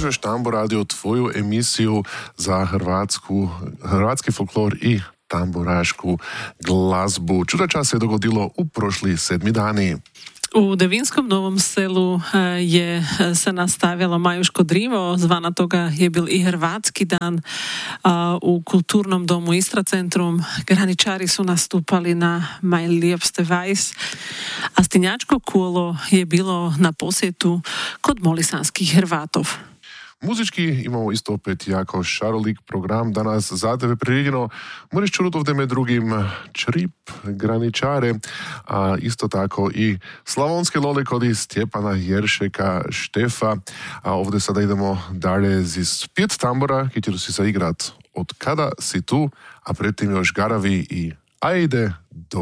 Slušaš Tambo Radio, tvoju emisiju za hrvatski folklor i tamborašku glazbu. Čuda čas se dogodilo u prošli 7 dani. U Devinskom Novom Selu je se nastavilo Majuško drivo, zvana toga je bil i Hrvatski dan. U Kulturnom domu Istra Centrum graničari su nastupali na Mein liebste Weiß, a Stinjačko kolo je bilo na posjetu kod molisanskih Hrvatov. Muzički imamo isto opet jako šarolik program danas za tebe priredjeno. Možeš čuti ovdje med drugim Črip, graničare, a isto tako i slavonske lole kod Stjepana Jeršeka Štefa. A ovdje sada idemo dalje z 5 tambora, ki ću si zaigrat Od kada si tu, a predtim još Garavi i Ajde do